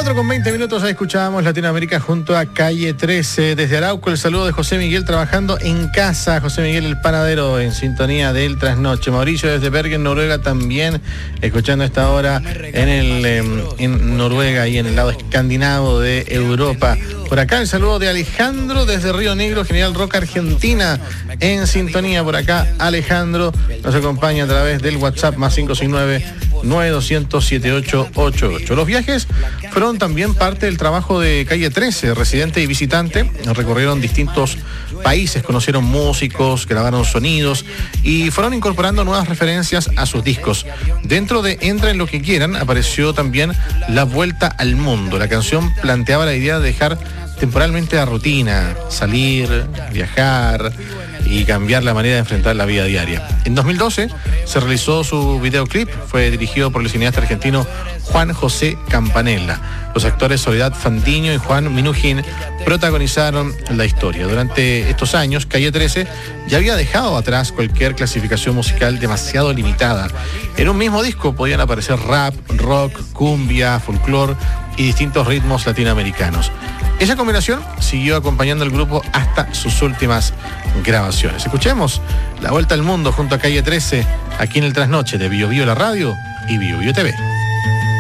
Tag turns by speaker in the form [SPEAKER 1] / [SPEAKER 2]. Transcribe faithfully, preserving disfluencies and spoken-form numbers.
[SPEAKER 1] cuatro con veinte minutos, ahí escuchábamos Latinoamérica junto a Calle trece. Desde Arauco, el saludo de José Miguel trabajando en casa. José Miguel, el panadero, en sintonía del trasnoche. Mauricio desde Bergen, Noruega, también escuchando a esta hora en, el, eh, en Noruega y en el lado escandinavo de Europa. Por acá el saludo de Alejandro desde Río Negro, General Roca, Argentina, en sintonía. Por acá Alejandro nos acompaña a través del WhatsApp más cinco seis nueve, nueve dos cero cero, siete ocho ocho ocho. Los viajes fueron también parte del trabajo de Calle trece, residente y visitante. Recorrieron distintos países, conocieron músicos, grabaron sonidos y fueron incorporando nuevas referencias a sus discos. Dentro de Entra en lo que quieran apareció también La Vuelta al Mundo. La canción planteaba la idea de dejar temporalmente la rutina, salir, viajar y cambiar la manera de enfrentar la vida diaria. En dos mil doce se realizó su videoclip, fue dirigido por el cineasta argentino Juan José Campanella. Los actores Soledad Fandiño y Juan Minujín protagonizaron la historia. Durante estos años, Calle trece ya había dejado atrás cualquier clasificación musical demasiado limitada. En un mismo disco podían aparecer rap, rock, cumbia, folclore y distintos ritmos latinoamericanos. Esa combinación siguió acompañando al grupo hasta sus últimas grabaciones. Escuchemos La Vuelta al Mundo junto a Calle trece, aquí en el Trasnoche de Bio Bio la Radio y Bio Bio T V.